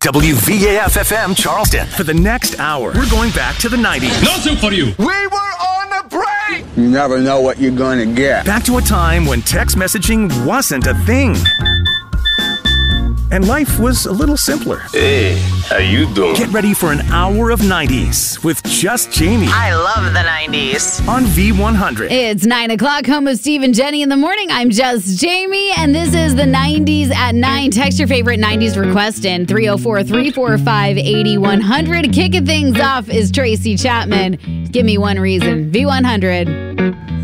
WVAF-FM Charleston. For the next hour, we're going back to the 90s. No soup for you. We were on a break. You never know what you're going to get. Back to a time when text messaging wasn't a thing. And life was a little simpler. Hey, how you doing? Get ready for an hour of 90s with Just Jamie. I love the 90s. On V100. It's 9 o'clock, home with Steve and Jenny in the morning. I'm Just Jamie, and this is the 90s at 9. Text your favorite 90s request in 304-345-8100. Kicking things off is Tracy Chapman. Give me one reason. V100.